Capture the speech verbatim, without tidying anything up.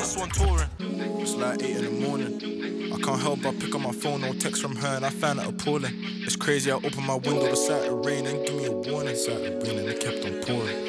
this one touring. It's like eight in the morning. I can't help but pick up my phone, no text from her, and I found it appalling. It's crazy, I opened my window, it started raining, give me a warning, started raining, it kept on pouring.